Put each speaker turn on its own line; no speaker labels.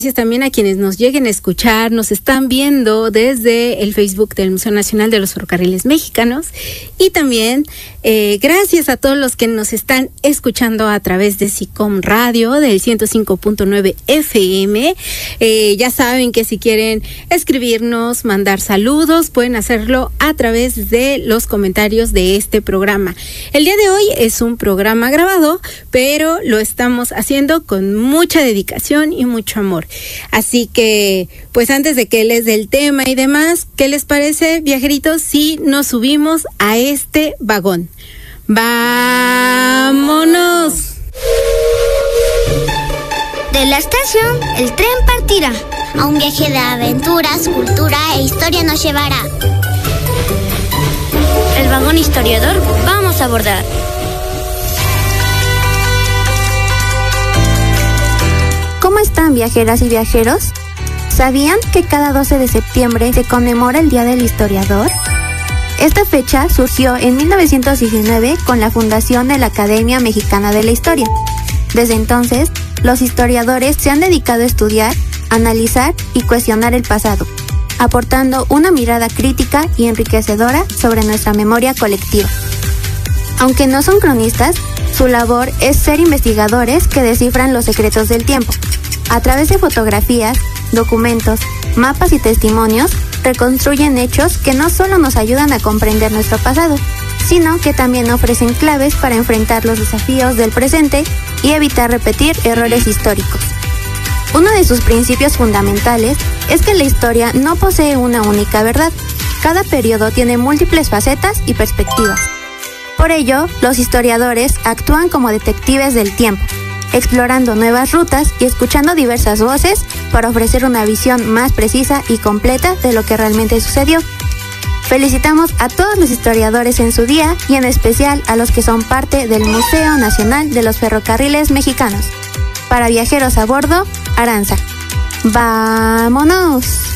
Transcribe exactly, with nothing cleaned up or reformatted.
Gracias también a quienes nos lleguen a escuchar, nos están viendo desde el Facebook del Museo Nacional de los Ferrocarriles Mexicanos y también eh, gracias a todos los que nos están escuchando a través de SICOM Radio del ciento cinco punto nueve F M. Eh, ya saben que si quieren escribirnos, mandar saludos, pueden hacerlo a través de los comentarios de este programa. El día de hoy es un programa grabado, pero lo estamos haciendo con mucha dedicación y mucho amor. Así que, pues antes de que les dé el tema y demás, ¿qué les parece, viajeritos, si nos subimos a este vagón? ¡Vámonos!
De la estación, el tren partirá. A un viaje de aventuras, cultura e historia nos llevará.
El vagón historiador vamos a abordar.
¿Cómo están, viajeras y viajeros? ¿Sabían que cada doce de septiembre se conmemora el Día del Historiador? Esta fecha surgió en mil novecientos diecinueve con la fundación de la Academia Mexicana de la Historia. Desde entonces, los historiadores se han dedicado a estudiar, analizar y cuestionar el pasado, aportando una mirada crítica y enriquecedora sobre nuestra memoria colectiva. Aunque no son cronistas, su labor es ser investigadores que descifran los secretos del tiempo. A través de fotografías, documentos, mapas y testimonios, reconstruyen hechos que no solo nos ayudan a comprender nuestro pasado, sino que también ofrecen claves para enfrentar los desafíos del presente y evitar repetir errores históricos. Uno de sus principios fundamentales es que la historia no posee una única verdad. Cada periodo tiene múltiples facetas y perspectivas. Por ello, los historiadores actúan como detectives del tiempo, explorando nuevas rutas y escuchando diversas voces para ofrecer una visión más precisa y completa de lo que realmente sucedió. Felicitamos a todos los historiadores en su día y en especial a los que son parte del Museo Nacional de los Ferrocarriles Mexicanos. Para viajeros a bordo, Aranza. ¡Vámonos!